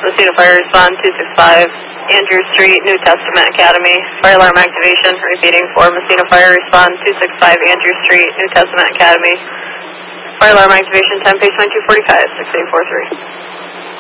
Messina Fire Respond 265, Andrew Street, New Testament Academy. Fire alarm activation, repeating for Messina Fire Respond 265, Andrew Street, New Testament Academy. Fire alarm activation, 10 page 245, 6843.